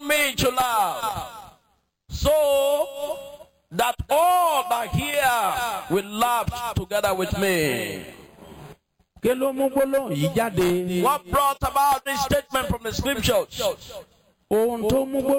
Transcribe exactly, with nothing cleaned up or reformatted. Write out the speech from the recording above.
me to laugh, so that all that hear will laugh together with me. What brought about this statement from the scriptures?